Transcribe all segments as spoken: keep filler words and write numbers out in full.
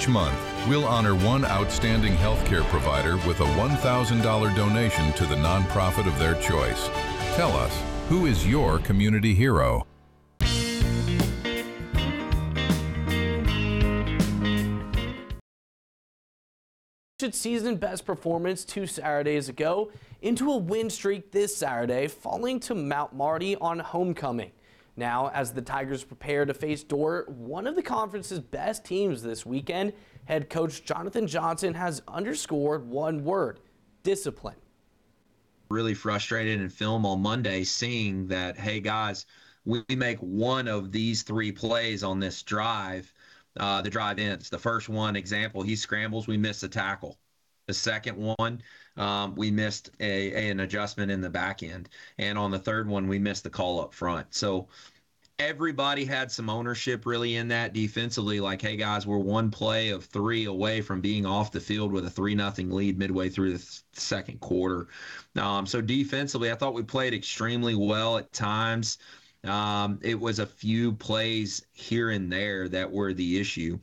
Each month, we'll honor one outstanding healthcare provider with a one thousand dollars donation to the nonprofit of their choice. Tell us, who is your community hero? Season best performance two Saturdays ago into a win streak this Saturday, falling to Mount Marty on homecoming. Now, as the Tigers prepare to face Dordt, one of the conference's best teams this weekend, head coach Jonathan Johnson has underscored one word: discipline. Really frustrated in film on Monday seeing that, hey guys, we make one of these three plays on this drive. Uh, the drive ends. The first one, example, he scrambles, we miss a tackle. The second one, um, we missed a, a an adjustment in the back end. And on the third one, we missed the call up front. So everybody had some ownership really in that defensively, like, hey guys, we're one play of three away from being off the field with a three nothing lead midway through the th- second quarter. Um, so defensively, I thought we played extremely well at times. Um, it was a few plays here and there that were the issue.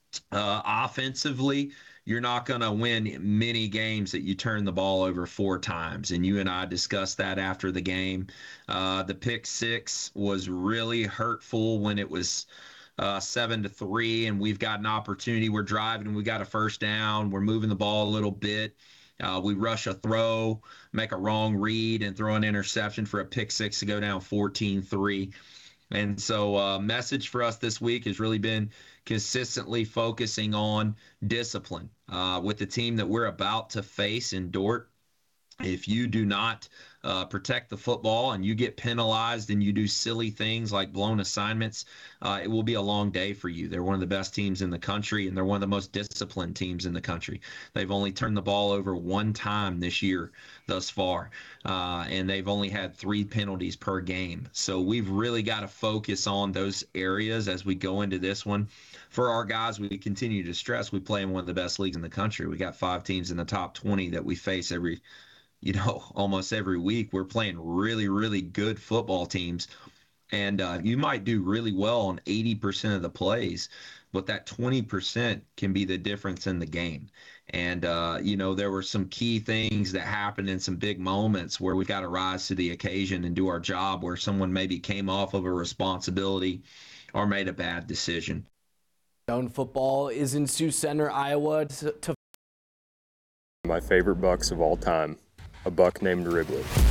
Uh, offensively, you're not going to win many games that you turn the ball over four times. And you and I discussed that after the game. Uh, the pick six was really hurtful when it was uh, seven to three, and we've got an opportunity. We're driving, and we got a first down. We're moving the ball a little bit. Uh, we rush a throw, make a wrong read, and throw an interception for a pick six to go down fourteen three. And so uh, message for us this week has really been consistently focusing on discipline. Uh, with the team that we're about to face in Dordt, if you do not uh, protect the football and you get penalized and you do silly things like blown assignments, uh, it will be a long day for you. They're one of the best teams in the country, and they're one of the most disciplined teams in the country. They've only turned the ball over one time this year thus far, uh, and they've only had three penalties per game. So we've really got to focus on those areas as we go into this one. For our guys, we continue to stress we play in one of the best leagues in the country. We got five teams in the top twenty that we face every you know, almost every week. We're playing really, really good football teams. And uh, you might do really well on eighty percent of the plays, but that twenty percent can be the difference in the game. And, uh, you know, there were some key things that happened in some big moments where we got to rise to the occasion and do our job, where someone maybe came off of a responsibility or made a bad decision. Zone football is in Sioux Center, Iowa. To, to My favorite Bucks of all time. A buck named Wrigley.